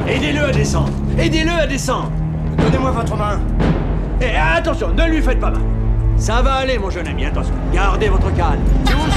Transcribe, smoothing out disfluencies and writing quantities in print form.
Aidez-le à descendre. Aidez-le à descendre. Donnez-moi votre main. Et attention, ne lui faites pas mal. Ça va aller, mon jeune ami, attention. Gardez votre calme. Si vous